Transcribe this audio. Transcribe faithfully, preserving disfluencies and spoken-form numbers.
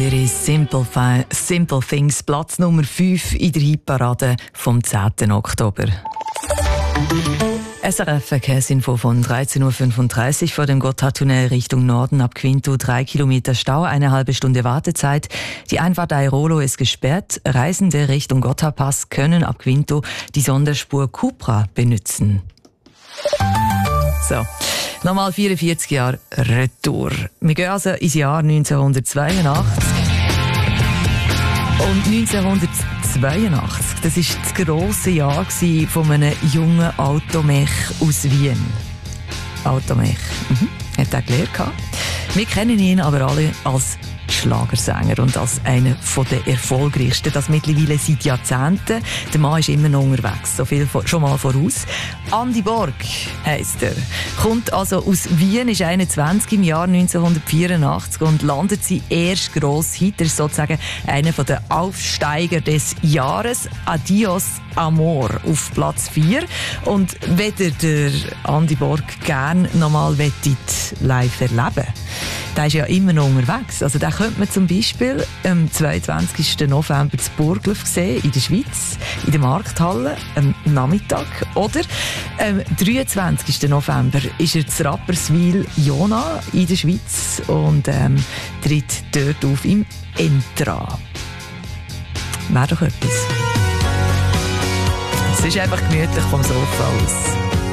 ihre Simple, Fi- Simple Things, Platz Nummer fünf in der Hitparade vom zehnten Oktober. S R F-Verkehrsinfo von dreizehn Uhr fünfunddreißig vor dem Gotthardtunnel Richtung Norden ab Quinto. Drei Kilometer Stau, eine halbe Stunde Wartezeit. Die Einfahrt Airolo ist gesperrt. Reisende Richtung Gotthardpass können ab Quinto die Sonderspur Cupra benutzen. So, nochmal vierundvierzig Jahre Retour. Wir gehen also ins Jahr neunzehnhundertzweiundachtzig. Und neunzehnhundertzweiundachtzig, das war das grosse Jahr von einem jungen Automech aus Wien. Automech, mhm. Hat er gelernt. Wir kennen ihn aber alle als Schlagersänger und als einer der erfolgreichsten. Das mittlerweile seit Jahrzehnten. Der Mann ist immer noch unterwegs, so viel schon mal voraus. Andi Borg heisst er. Kommt also aus Wien, ist einundzwanzig im Jahr neunzehnhundertvierundachtzig und landet sein erst grosser Hit. Er ist sozusagen einer der Aufsteiger des Jahres. Adios Amor auf Platz vier. Und wenn ihr der Andi Borg gerne nochmal live erleben, der ist ja immer noch unterwegs. Also den könnte man zum Beispiel am zweiundzwanzigsten November zu Burgdorf sehen, in der Schweiz, in der Markthalle, am Nachmittag. Oder am dreiundzwanzigsten November ist er zu Rapperswil Jona in der Schweiz und ähm, tritt dort auf im Entra. Wäre doch etwas. Es ist einfach gemütlich vom Sofa aus.